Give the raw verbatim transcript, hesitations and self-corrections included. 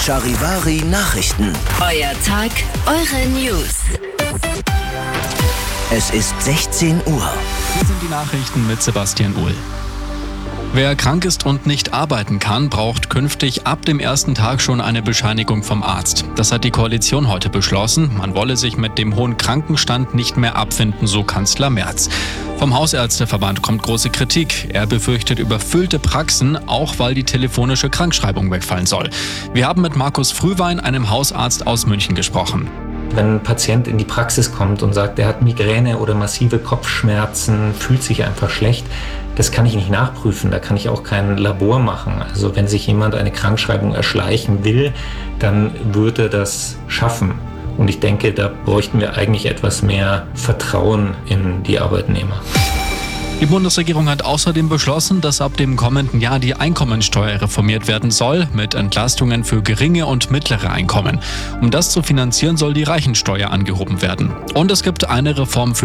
Charivari Nachrichten. Euer Tag, eure News. Es ist sechzehn Uhr. Hier sind die Nachrichten mit Sebastian Uhl. Wer krank ist und nicht arbeiten kann, braucht künftig ab dem ersten Tag schon eine Bescheinigung vom Arzt. Das hat die Koalition heute beschlossen. Man wolle sich mit dem hohen Krankenstand nicht mehr abfinden, so Kanzler Merz. Vom Hausärzteverband kommt große Kritik. Er befürchtet überfüllte Praxen, auch weil die telefonische Krankschreibung wegfallen soll. Wir haben mit Markus Frühwein, einem Hausarzt aus München, gesprochen. Wenn ein Patient in die Praxis kommt und sagt, er hat Migräne oder massive Kopfschmerzen, fühlt sich einfach schlecht, das kann ich nicht nachprüfen, da kann ich auch kein Labor machen. Also wenn sich jemand eine Krankschreibung erschleichen will, dann würde er das schaffen. Und ich denke, da bräuchten wir eigentlich etwas mehr Vertrauen in die Arbeitnehmer. Die Bundesregierung hat außerdem beschlossen, dass ab dem kommenden Jahr die Einkommensteuer reformiert werden soll, mit Entlastungen für geringe und mittlere Einkommen. Um das zu finanzieren, soll die Reichensteuer angehoben werden. Und es gibt eine Reform für